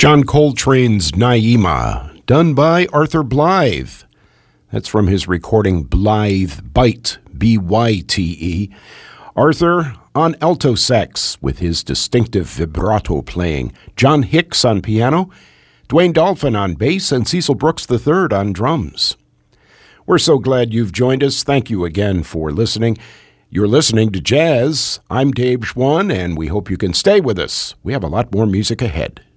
John Coltrane's Naima, done by Arthur Blythe. That's from his recording Blythe Byte, B-Y-T-E. Arthur on alto sax with his distinctive vibrato playing. John Hicks on piano, Dwayne Dolphin on bass, and Cecil Brooks III on drums. We're so glad you've joined us. Thank you again for listening. You're listening to Jazz. I'm Dave Schwann, and we hope you can stay with us. We have a lot more music ahead.